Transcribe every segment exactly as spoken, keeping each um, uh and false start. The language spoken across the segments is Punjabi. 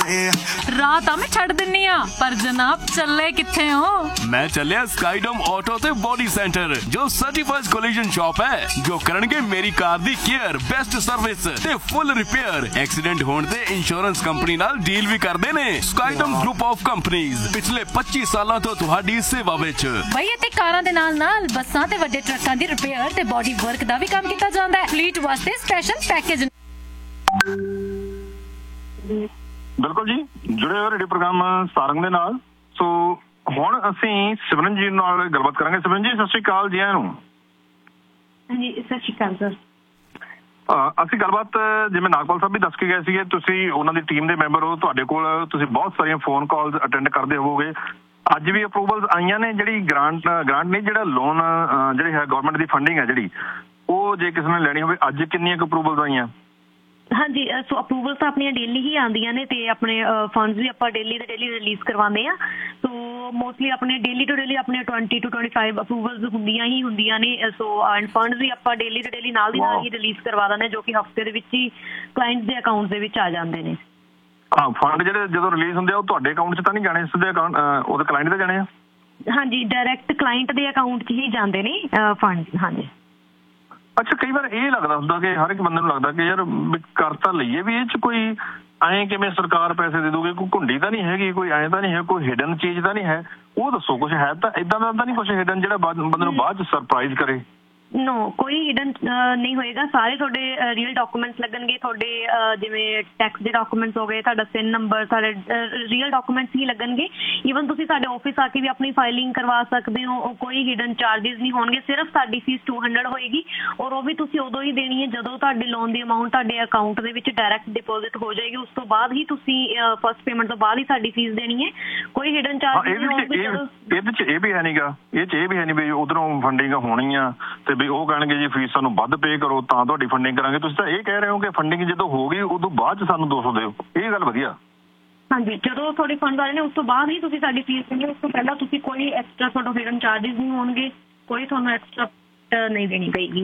ਰਾਹ ਤਾਂ ਮੈਂ ਛੱਡ ਦਿੰਨੀ ਆ, ਪਰ ਜਨਾਬ ਚੱਲੇ ਕਿੱਥੇ ਹੋ? मैं चलिया स्काईडोम ऑटो ते बॉडी सेंटर जो सर्टिफाइड कोलिजन शॉप है जो करनगे मेरी कार दी केयर, बेस्ट सर्विस ते फुल रिपेयर। एक्सीडेंट होने ते इंश्योरेंस कंपनी नाल डील भी करदे ने। स्काईडोम ग्रुप ऑफ कंपनीज पिछले पच्चीस सालों तो तुहाडी सेवा विच। ਬਈ ਇੱਥੇ ਕਾਰਾਂ ਦੇ ਨਾਲ ਨਾਲ ਬੱਸਾਂ ਤੇ ਵੱਡੇ ਟਰੱਕਾਂ ਦੀ ਰਿਪੇਅਰ ਤੇ ਬੋਡੀ ਵਰਕ ਦਾ ਵੀ ਕੰਮ ਕੀਤਾ ਜਾਂਦਾ ਹੈ। ਫਲੀਟ ਵਾਸਤੇ ਸਪੈਸ਼ਲ ਪੈਕੇਜ। ਬਿਲਕੁਲ ਜੀ, ਜੁੜੇ ਹੋਏ ਰੇਡੀਓ ਪ੍ਰੋਗਰਾਮ ਸਾਰੰਗ ਦੇ ਨਾਲ। ਸੋ ਹੁਣ ਅਸੀਂ ਸਿਮਰਨ ਜੀ ਨਾਲ ਗੱਲਬਾਤ ਕਰਾਂਗੇ। ਸਿਮਰਨ ਜੀ, ਸਤਿ ਸ਼੍ਰੀ ਅਕਾਲ ਜੀ। ਨੂੰ ਹਾਂਜੀ, ਸਤਿ ਸ਼੍ਰੀ ਅਕਾਲ ਸਰ। ਅਸੀਂ ਗੱਲਬਾਤ ਜਿਵੇਂ ਨਾਗਪਾਲ ਸਾਹਿਬ ਵੀ ਦੱਸ ਕੇ ਗਏ ਸੀਗੇ, ਤੁਸੀਂ ਉਹਨਾਂ ਦੀ ਟੀਮ ਦੇ ਮੈਂਬਰ ਹੋ, ਤੁਹਾਡੇ ਕੋਲ ਤੁਸੀਂ ਬਹੁਤ ਸਾਰੀਆਂ ਫੋਨ ਕਾਲਸ ਅਟੈਂਡ ਕਰਦੇ ਹੋਵੋਗੇ। ਅੱਜ ਵੀ ਅਪਰੂਵਲਸ ਆਈਆਂ ਨੇ, ਜਿਹੜੀ ਗ੍ਰਾਂਟ ਗ੍ਰਾਂਟ ਨਹੀਂ ਜਿਹੜਾ ਲੋਨ ਜਿਹੜੀ ਹੈ ਗਵਰਨਮੈਂਟ ਦੀ ਫੰਡਿੰਗ ਹੈ ਜਿਹੜੀ, ਉਹ ਜੇ ਕਿਸੇ ਨੇ ਲੈਣੀ ਹੋਵੇ ਅੱਜ ਕਿੰਨੀਆਂ ਕੁ ਅਪਰੂਵਲਸ ਆਈਆਂ? ਹਾਂਜੀ, ਸੋ ਅਪਰੂਵਲਸ ਤਾਂ ਆਪਣੀਆਂ ਡੇਲੀ ਹੀ ਆਉਂਦੀਆਂ ਨੇ ਤੇ ਆਪਣੇ ਫੰਡਸ ਵੀ ਆਪਾਂ ਡੇਲੀ ਦੇ ਡੇਲੀ ਰਿਲੀਜ਼ ਕਰਵਾਉਂਦੇ ਆ। ਸੋ ਮੋਸਟਲੀ ਆਪਣੇ ਡੇਲੀ ਟੂ ਡੇਲੀ ਆਪਣੇ twenty two twenty five approvals ਹੁੰਦੀਆਂ ਹੀ ਹੁੰਦੀਆਂ ਨੇ। ਸੋ ਐਂਡ ਫੰਡਸ ਵੀ ਆਪਾਂ ਡੇਲੀ ਟੂ ਡੇਲੀ ਨਾਲ ਦੀ ਨਾਲ ਹੀ ਰਿਲੀਜ਼ ਕਰਵਾ ਦਿੰਦੇ, ਜੋ ਕਿ ਹਫਤੇ ਦੇ ਵਿੱਚ ਹੀ ਕਲਾਇੰਟਸ ਦੇ ਅਕਾਊਂਟ ਦੇ ਵਿੱਚ ਆ ਜਾਂਦੇ ਨੇ। ਹਾਂ, ਫੰਡ ਜਿਹੜੇ ਜਦੋਂ ਰਿਲੀਜ਼ ਹੁੰਦੇ ਆ ਉਹ ਤੁਹਾਡੇ ਅਕਾਊਂਟ 'ਚ ਤਾਂ ਨਹੀਂ ਜਾਣੇ, ਸਿੱਧੇ ਅਕਾਊਂਟ ਉਹਦੇ ਕਲਾਇੰਟ ਦੇ ਜਾਣੇ ਆ? ਹਾਂਜੀ, ਡਾਇਰੈਕਟ ਕਲਾਇੰਟ ਦੇ ਅਕਾਊਂਟ 'ਚ ਹੀ ਜਾਂਦੇ ਨੇ ਫੰਡ। ਹਾਂਜੀ। ਅੱਛਾ, ਕਈ ਵਾਰ ਇਹ ਲੱਗਦਾ ਹੁੰਦਾ ਕਿ ਹਰ ਇੱਕ ਬੰਦੇ ਨੂੰ ਲੱਗਦਾ ਕਿ ਯਾਰ ਕਰ ਤਾਂ ਲਈਏ ਵੀ ਇਹ 'ਚ ਕੋਈ ਐਂ ਕਿਵੇਂ ਸਰਕਾਰ ਪੈਸੇ ਦੇ ਦੂਗੀ, ਕੋਈ ਘੁੰਡੀ ਤਾਂ ਨਹੀਂ ਹੈਗੀ, ਕੋਈ ਐਂ ਤਾਂ ਨਹੀਂ ਹੈ, ਕੋਈ ਹਿਡਨ ਚੀਜ਼ ਤਾਂ ਨਹੀਂ ਹੈ? ਉਹ ਦੱਸੋ, ਕੁਛ ਹੈ ਤਾਂ ਏਦਾਂ ਦਾ ਤਾਂ ਨਹੀਂ ਕੁਛ ਹਿਡਨ ਜਿਹੜਾ ਬੰਦੇ ਨੂੰ ਬਾਅਦ 'ਚ ਸਰਪ੍ਰਾਈਜ਼ ਕਰੇ? ਨੋ, ਕੋਈ ਹਿਡਨ ਨਹੀਂ ਹੋਏਗਾ। ਸਾਰੇ ਤੁਹਾਡੇ ਰੀਅਲ ਡਾਕੂਮੈਂਟਸ ਲੱਗਣਗੇ। ਤੁਹਾਡੇ ਜਿਵੇਂ ਟੈਕਸ ਦੇ ਡਾਕੂਮੈਂਟਸ ਹੋ ਗਏ, ਤੁਹਾਡਾ ਸਿਨ ਨੰਬਰ, ਸਾਰੇ ਰੀਅਲ ਡਾਕੂਮੈਂਟਸ ਹੀ ਲੱਗਣਗੇ। ਈਵਨ ਤੁਸੀਂ ਸਾਡੇ ਆਫਿਸ ਆ ਕੇ ਵੀ ਆਪਣੀ ਫਾਈਲਿੰਗ ਕਰਵਾ ਸਕਦੇ ਹੋ। ਕੋਈ ਹਿਡਨ ਚਾਰਜਿਸ ਨਹੀਂ ਹੋਣਗੇ। ਸਿਰਫ ਸਾਡੀ ਫੀਸ ਟੂ ਹੰਡਰਡ ਹੋਏਗੀ ਔਰ ਉਹ ਵੀ ਤੁਸੀਂ ਉਦੋਂ ਹੀ ਦੇਣੀ ਹੈ ਜਦੋਂ ਤੁਹਾਡੇ ਲੋਨ ਦੀ ਅਮਾਊਂਟ ਤੁਹਾਡੇ ਅਕਾਊਂਟ ਦੇ ਵਿੱਚ ਡਾਇਰੈਕਟ ਡਿਪੋਜ਼ਿਟ ਹੋ ਜਾਏਗੀ। ਉਸ ਤੋਂ ਬਾਅਦ ਹੀ ਤੁਸੀਂ ਫਸਟ ਪੇਮੈਂਟ ਤੋਂ ਬਾਅਦ ਹੀ ਸਾਡੀ ਫੀਸ ਦੇਣੀ ਹੈ। ਕੋਈ ਹਿਡਨ ਚਾਰਜ ਨਹੀਂ ਹੋਣਗੇ। ਇਹਦੇ 'ਚ ਇਹ ਵੀ ਹੈ ਨਹੀਂਗਾ, ਇਹ 'ਚ ਇਹ ਵੀ ਹੈ ਨਹੀਂ ਵੀ ਉਧਰੋਂ ਫੰਡਿੰਗ ਹੋਣੀ ਆ ਤੇ ਵੀ ਉਹ ਕਹਿਣਗੇ ਜੀ ਫੀਸ ਸਾਨੂੰ ਵੱਧ ਪੇ ਕਰੋ ਤਾਂ ਤੁਹਾਡੀ ਫੰਡਿੰਗ ਕਰਾਂਗੇ। ਤੁਸੀਂ ਤਾਂ ਇਹ ਕਹਿ ਰਹੇ ਹੋ ਕਿ ਫੰਡਿੰਗ ਜਦੋਂ ਹੋ ਗਈ ਉਦੋਂ ਬਾਅਦ 'ਚ ਸਾਨੂੰ ਦੋ ਸੌ ਦਿਓ। ਇਹ ਗੱਲ ਵਧੀਆ। ਹਾਂਜੀ, ਜਦੋਂ ਤੁਹਾਡੇ ਫੰਡ ਆ ਰਹੇ ਨੇ ਉਸ ਤੋਂ ਬਾਅਦ ਹੀ ਤੁਸੀਂ ਸਾਡੀ ਫੀਸ ਦੇਣੀ। ਉਸ ਤੋਂ ਪਹਿਲਾਂ ਤੁਸੀਂ ਕੋਈ ਐਕਸਟਰਾ ਤੁਹਾਡਾ ਹਿਡਨ ਚਾਰਜਿਸ ਨਹੀਂ ਹੋਣਗੇ, ਕੋਈ ਤੁਹਾਨੂੰ ਐਕਸਟਰਾ ਨਹੀਂ ਦੇਣੀ ਪਏਗੀ।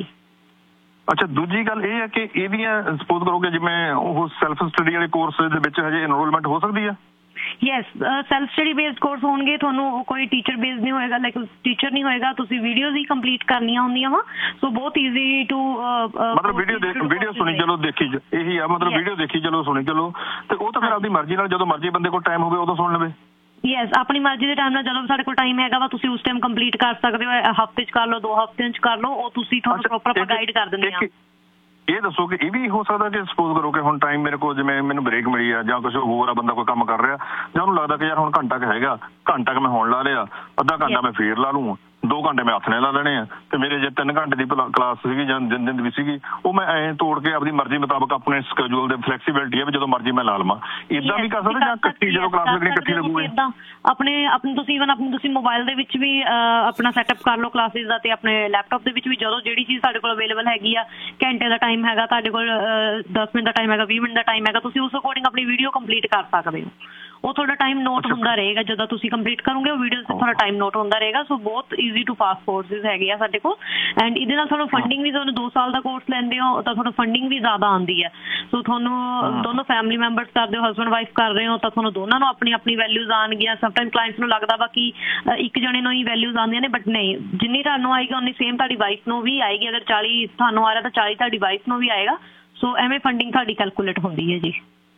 ਅੱਛਾ, ਦੂਜੀ ਗੱਲ ਇਹ ਹੈ ਕਿ ਇਹਦੀਆਂ ਸਪੋਜ਼ ਕਰੋਗੇ ਜਿਵੇਂ ਉਹ ਸੈਲਫ ਸਟੱਡੀ ਵਾਲੇ ਕੋਰਸ ਦੇ ਵਿੱਚ ਹਜੇ ਇਨਰੋਲਮੈਂਟ ਹੋ ਸਕਦੀ ਹੈ? Yes, self study based course ਹੋਣਗੇ। ਤੁਹਾਨੂੰ ਕੋਈ ਟੀਚਰ ਬੇਸਡ ਨਹੀਂ ਹੋਏਗਾ, ਲਾਈਕ ਟੀਚਰ ਨਹੀਂ ਹੋਏਗਾ। ਤੁਸੀਂ ਵੀਡੀਓਜ਼ ਹੀ ਕੰਪਲੀਟ ਕਰਨੀਆਂ ਹੁੰਦੀਆਂ ਵਾ। ਸੋ ਬਹੁਤ ਈਜ਼ੀ ਟੂ ਮਤਲਬ ਵੀਡੀਓ ਦੇਖ ਵੀਡੀਓ ਸੁਣੀ ਚਲੋ, ਦੇਖੀ ਇਹੀ ਆ ਮਤਲਬ ਵੀਡੀਓ ਦੇਖੀ ਚਲੋ, ਸੁਣੀ ਚਲੋ, ਤੇ ਉਹ ਤਾਂ ਫਿਰ ਆਪਣੀ ਮਰਜ਼ੀ ਨਾਲ ਜਦੋਂ ਮਰਜ਼ੀ ਬੰਦੇ ਕੋਲ ਟਾਈਮ ਹੋਵੇ ਉਦੋਂ ਸੁਣ ਲਵੇ। ਯੈਸ, ਆਪਣੀ ਮਰਜ਼ੀ ਦੇ ਟਾਈਮ ਨਾਲ ਜਦੋਂ ਸਾਡੇ ਕੋਲ ਟਾਈਮ ਹੈਗਾ ਵਾ ਤੁਸੀਂ ਉਸ ਟਾਈਮ ਕੰਪਲੀਟ ਕਰ ਸਕਦੇ ਹੋ। ਹਫ਼ਤੇ 'ਚ ਕਰ ਲਓ, ਦੋ ਹਫ਼ਤਿਆਂ 'ਚ ਕਰ ਲਓ, ਉਹ ਤੁਸੀਂ ਤੁਹਾਨੂੰ ਪ੍ਰੋਪਰ ਆਪਾਂ ਗਾਈਡ ਕਰ ਦਿੰਦੇ ਹਾਂ। ਇਹ ਦੱਸੋ ਕਿ ਇਹ ਵੀ ਹੋ ਸਕਦਾ ਕਿ ਸਪੋਜ਼ ਕਰੋ ਕਿ ਹੁਣ ਟਾਈਮ ਮੇਰੇ ਕੋਲ ਜਿਵੇਂ ਮੈਨੂੰ ਬ੍ਰੇਕ ਮਿਲੀ ਆ ਜਾਂ ਕੁਛ ਹੋਰ ਆ, ਬੰਦਾ ਕੋਈ ਕੰਮ ਕਰ ਰਿਹਾ ਜਾਂ ਉਹਨੂੰ ਲੱਗਦਾ ਕਿ ਯਾਰ ਹੁਣ ਘੰਟਾ ਕੁ ਹੈਗਾ, ਘੰਟਾ ਕੁ ਮੈਂ ਹੁਣ ਲਾ ਲਿਆ, ਅੱਧਾ ਘੰਟਾ ਮੈਂ ਫੇਰ ਲਾ ਲੂੰ, ਦੋ ਘੰਟੇ ਮੈਂ ਹੱਥ ਨੇ ਲਾ ਲੈਣੇ ਆ ਤੇ ਮੇਰੇ ਜੇ ਤਿੰਨ ਘੰਟੇ ਦੀ ਕਲਾਸ ਸੀਗੀ ਜਾਂ ਦਿਨ ਦਿਨ ਦੀ ਵੀ ਸੀਗੀ ਉਹ ਮੈਂ ਐਂ ਤੋੜ ਕੇ ਆਪਣੀ ਮਰਜ਼ੀ ਮੁਤਾਬਕ ਆਪਣੇ ਸਕੇਜੂਲ ਦੇ ਫਲੈਕਸੀਬਿਲਿਟੀ ਹੈ ਵੀ ਜਦੋਂ ਮਰਜ਼ੀ ਮੈਂ ਲਾ ਲਵਾਂ। ਏਦਾਂ ਵੀ ਕਰ ਸਕਦੇ ਜਾਂ ਇਕੱਠੀ ਜਦੋਂ ਕਲਾਸ ਲੱਗਣੀ ਇਕੱਠੀ ਲੱਗੂਗੀ? ਆਪਣੇ ਆਪਣੇ ਤੁਸੀਂ ਈਵਨ ਆਪਣੇ ਤੁਸੀਂ ਮੋਬਾਈਲ ਦੇ ਵਿੱਚ ਵੀ ਆਪਣਾ ਸੈਟਅਪ ਕਰ ਲਓ ਕਲਾਸਿਸ ਦਾ, ਤੇ ਆਪਣੇ ਲੈਪਟਾਪ ਦੇ ਵਿੱਚ ਵੀ ਜਦੋਂ ਜਿਹੜੀ ਚੀਜ਼ ਸਾਡੇ ਕੋਲ ਅਵੇਲੇਬਲ ਹੈਗੀ ਆ, ਘੰਟੇ ਦਾ ਟਾਈਮ ਹੈਗਾ ਤੁਹਾਡੇ ਕੋਲ, ਦਸ ਮਿੰਟ ਦਾ ਟਾਈਮ ਹੈਗਾ, ਵੀਹ ਮਿੰਟ ਦਾ ਟਾਈਮ ਹੈਗਾ, ਤੁਸੀਂ ਉਸ ਅਕੋਰਡਿੰਗ ਆਪਣੀ ਵੀਡੀਓ ਕੰਪਲੀਟ ਕਰ ਸਕਦੇ ਹੋ। ਉਹ ਤੁਹਾਡਾ ਟਾਈਮ ਨੋਟ ਹੁੰਦਾ ਰਹੇਗਾ ਜਦੋਂ ਤੁਸੀਂ ਕੰਪਲੀਟ ਕਰੋਗੇ, ਉਹ ਵੀਡੀਓ 'ਤੇ ਤੁਹਾਡਾ ਟਾਈਮ ਨੋਟ ਹੁੰਦਾ ਰਹੇਗਾ। ਸੋ ਬਹੁਤ ਈਜ਼ੀ ਟੂ ਪਾਸ ਕੋਰਸਿਸ ਹੈਗੇ ਆ ਸਾਡੇ ਕੋਲ। ਐਂਡ ਇਹਦੇ ਨਾਲ ਤੁਹਾਨੂੰ ਫੰਡਿੰਗ ਵੀ, ਤੁਹਾਨੂੰ ਦੋ ਸਾਲ ਦਾ ਕੋਰਸ ਲੈਂਦੇ ਹੋ ਤਾਂ ਤੁਹਾਨੂੰ ਫੰਡਿੰਗ ਵੀ ਜ਼ਿਆਦਾ ਆਉਂਦੀ ਹੈ। ਸੋ ਤੁਹਾਨੂੰ ਦੋਨੋਂ ਫੈਮਿਲੀ ਮੈਂਬਰਸ ਕਰਦੇ ਹੋ, ਹਸਬੈਂਡ ਵਾਈਫ ਕਰ ਰਹੇ ਹੋ, ਤਾਂ ਤੁਹਾਨੂੰ ਦੋਨਾਂ ਨੂੰ ਆਪਣੀ ਆਪਣੀ ਵੈਲਿਊਜ਼ ਆਉਣਗੀਆਂ। ਸਮਟਾਈਮ ਕਲਾਇੰਟਸ ਨੂੰ ਲੱਗਦਾ ਵਾ ਕਿ ਇੱਕ ਜਣੇ ਨੂੰ ਹੀ ਵੈਲਿਊਜ਼ ਆਉਂਦੀਆਂ ਨੇ, ਬਟ ਨਹੀਂ, ਜਿੰਨੀ ਤੁਹਾਨੂੰ ਆਏਗੀ ਉਨੀ ਸੇਮ ਤੁਹਾਡੀ ਵਾਈਫ ਨੂੰ ਵੀ ਆਏਗੀ। ਅਗਰ ਚਾਲੀ ਤੁਹਾਨੂੰ ਆ ਰਿਹਾ ਤਾਂ ਚਾਲੀ ਤੁਹਾਡੀ ਵਾਈਫ ਨੂੰ ਵੀ ਆਏਗਾ। ਸੋ ਐਵੇਂ ਫੰਡਿੰਗ ਤੁਹਾਡੀ ਕੈਲਕੂਲੇਟ ਹੁੰਦੀ ਹੈ ਜੀ।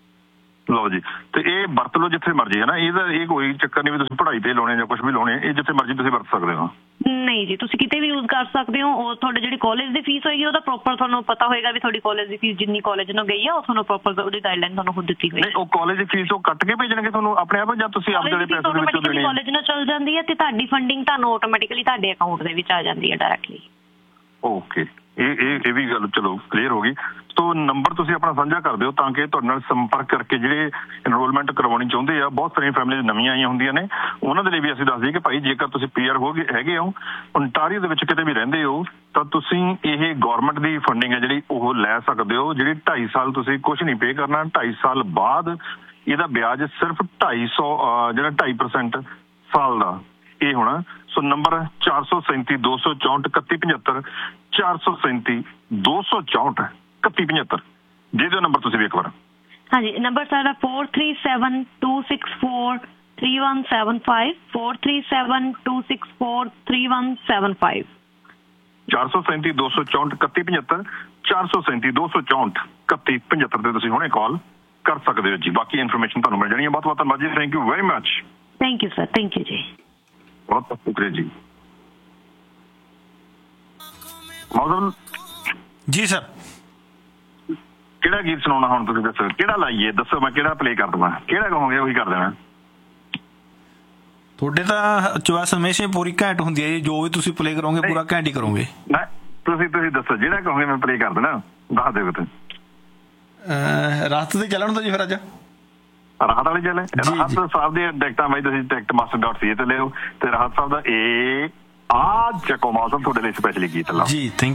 ਲਓ ਜੀ, ਤੇ ਇਹ ਵਰਤ ਲਓ ਜਿੱਥੇ ਮਰਜ਼ੀ ਹੈ ਨਾ, ਇਹਦਾ ਇਹ ਕੋਈ ਚੱਕਰ ਨਹੀਂ ਵੀ ਤੁਸੀਂ ਪੜ੍ਹਾਈ ਤੇ ਲਾਉਣੇ ਜਾਂ ਕੁਛ ਵੀ ਲਾਉਣੇ, ਇਹ ਜਿੱਥੇ ਮਰਜ਼ੀ ਤੁਸੀਂ ਵਰਤ ਸਕਦੇ ਹੋ। ਨਹੀਂ ਜੀ, ਤੁਸੀਂ ਕਿਤੇ ਵੀ ਯੂਜ਼ ਕਰ ਸਕਦੇ ਹੋ। ਉਹ ਤੁਹਾਡੇ ਜਿਹੜੀ ਕਾਲਜ ਦੀ ਫੀਸ ਹੋਏਗੀ ਉਹਦਾ ਪ੍ਰੋਪਰ ਤੁਹਾਨੂੰ ਪਤਾ ਹੋਏਗਾ ਵੀ ਤੁਹਾਡੀ ਕਾਲਜ ਦੀ ਫੀਸ ਜਿੰਨੀ ਕਾਲਜ ਨੂੰ ਗਈ ਆ ਉਹ ਤੁਹਾਨੂੰ ਪ੍ਰੋਪਰ ਉਹਦੀ ਗਾਈਡਲਾਈਨ ਤੁਹਾਨੂੰ ਖੁਦ ਦਿੱਤੀ ਹੋਈ। ਨਹੀਂ, ਉਹ ਕਾਲਜ ਦੀ ਫੀਸ ਉਹ ਕੱਟ ਕੇ ਭੇਜਣਗੇ ਤੁਹਾਨੂੰ ਆਪਣੇ ਆਪ ਜਾਂ ਤੁਸੀਂ ਆਪਣੇ ਪੈਸੇ ਦੇ ਵਿੱਚੋਂ ਦੇਣੀ? ਕਾਲਜ ਨਾਲ ਚੱਲ ਜਾਂਦੀ ਹੈ ਤੇ ਤੁਹਾਡੀ ਫੰਡਿੰਗ ਤੁਹਾਨੂੰ ਆਟੋਮੈਟਿਕਲੀ ਤੁਹਾਡੇ ਅਕਾਊਂਟ ਦੇ ਵਿੱਚ ਆ ਜਾਂਦੀ ਹੈ ਡਾਇਰੈਕਟਲੀ। ਓਕੇ, ਇਹ ਇਹ ਇਹ ਵੀ ਗੱਲ ਚਲੋ ਕਲੀਅਰ ਹੋ ਗਈ। ਸੋ ਨੰਬਰ ਤੁਸੀਂ ਆਪਣਾ ਸਾਂਝਾ ਕਰ ਦਿਓ ਤਾਂ ਕਿ ਤੁਹਾਡੇ ਨਾਲ ਸੰਪਰਕ ਕਰਕੇ ਜਿਹੜੇ ਇਨਰੋਲਮੈਂਟ ਕਰਵਾਉਣੀ ਚਾਹੁੰਦੇ ਆ, ਬਹੁਤ ਸਾਰੀਆਂ ਫੈਮਿਲੀਜ਼ ਨਵੀਆਂ ਆਈਆਂ ਹੁੰਦੀਆਂ ਨੇ, ਉਹਨਾਂ ਦੇ ਲਈ ਵੀ ਅਸੀਂ ਦੱਸ ਦਈਏ ਕਿ ਭਾਈ ਜੇਕਰ ਤੁਸੀਂ ਪੀ ਆਰ ਹੋ ਗਏ ਹੈਗੇ ਹੋ, ਓਨਟਾਰੀਓ ਦੇ ਵਿੱਚ ਕਿਤੇ ਵੀ ਰਹਿੰਦੇ ਹੋ, ਤਾਂ ਤੁਸੀਂ ਇਹ ਗੌਰਮੈਂਟ ਦੀ ਫੰਡਿੰਗ ਹੈ ਜਿਹੜੀ ਉਹ ਲੈ ਸਕਦੇ ਹੋ। ਜਿਹੜੀ ਢਾਈ ਸਾਲ ਤੁਸੀਂ ਕੁਛ ਨਹੀਂ ਪੇ ਕਰਨਾ, ਢਾਈ ਸਾਲ ਬਾਅਦ ਇਹਦਾ ਵਿਆਜ ਸਿਰਫ ਢਾਈ ਸੌ ਜਿਹੜਾ ਢਾਈ ਪਰਸੈਂਟ ਸਾਲ ਦਾ ਇਹ ਹੋਣਾ। ਸੋ ਨੰਬਰ ਚਾਰ ਸੌ ਸੈਂਤੀ ਦੋ ਸੌ ਚੌਂਹਠ ਇਕੱਤੀ ਪਝੱਤਰ, ਚਾਰ ਸੌ ਸੈਂਤੀ ਦੋ ਸੌ ਚੌਂਹਠ ਇਕੱਤੀ ਪਝੱਤਰ, ਜਿਹਦੇ ਨੰਬਰ ਤੁਸੀਂ ਵੀ ਇੱਕ ਵਾਰ ਹਾਂਜੀ ਨੰਬਰ ਸਾਡਾ four three seven two six four three one seven five four three seven two six four three one seven five ਚਾਰ ਸੌ ਸੈਂਤੀ ਦੋ ਸੌ ਚੌਂਹਠ ਇਕੱਤੀ ਪਝੱਤਰ ਚਾਰ ਸੌ ਸੈਂਤੀ ਦੋ ਸੌ ਚੌਂਹਠ ਇਕੱਤੀ ਪਝੱਤਰ ਤੇ ਤੁਸੀਂ ਹੁਣੇ ਕਾਲ ਕਰ ਸਕਦੇ ਹੋ ਜੀ। ਬਾਕੀ ਇਨਫੋਰਮੇਸ਼ਨ ਤੁਹਾਨੂੰ ਮਿਲ ਜਾਣੀ ਹੈ। ਬਹੁਤ ਬਹੁਤ ਧੰਨਵਾਦ ਜੀ। Thank you very much. Thank you sir. Thank you ਜੀ। ਬਹੁਤ ਬਹੁਤ ਸ਼ੁਕਰੀਆ ਜੀ। ਮੌਜੂਦ ਜੀ ਸਰ, ਕਿਹੜਾ ਗੀਤ ਸੁਣਾਉਣਾ ਹੁਣ ਤੁਸੀਂ ਦੱਸੋ? ਕਿਹੜਾ ਲਾਈਏ ਦੱਸੋ, ਮੈਂ ਕਿਹੜਾ ਪਲੇ ਕਰ ਦੇਵਾਂ? ਕਿਹੜਾ ਕਹੋਗੇ ਉਹੀ ਕਰ ਦੇਣਾ। ਤੁਹਾਡੇ ਤਾਂ ਚੋਇਸ ਹਮੇਸ਼ਾ ਪੂਰੀ ਘੈਂਟ ਹੁੰਦੀ ਹੈ ਜੀ। ਜੋ ਵੀ ਤੁਸੀਂ ਪਲੇ ਕਰੋਗੇ ਪੂਰਾ ਘੈਂਟ ਹੀ ਕਰੋਗੇ। ਨਾ ਤੁਸੀਂ ਤੁਸੀਂ ਦੱਸੋ ਜਿਹੜਾ ਕਹੋਗੇ ਮੈਂ ਪਲੇ ਕਰ ਦੇਣਾ। ਦੱਸ ਦਿਓ ਤੁਸੀਂ। ਰਾਤ ਤੇ ਚੱਲਣ ਦੋ ਜੀ ਫਿਰ ਅੱਜ ਰਾਹਤ ਵਾਲੀ ਚੱਲੇ। ਰਾਹਤ ਸਾਹਿਬ ਦੀਆਂ ਟਿਕਟਾਂ ਬਾਈ ਤੁਸੀਂ ਟਿਕਟ ਮਾਸਟਰ ਡਾਟ ਸੀ ਤੇ ਲਿਓ ਤੇ ਰਾਹਤ ਸਾਹਿਬ ਦਾ ਇਹ ਆ ਚੱਕੋ ਮੌਸਮ ਤੁਹਾਡੇ ਲਈ ਸਪੈਸ਼ਲੀ ਗੀਤ ਲਾ ਜੀ। ਥੈਂਕ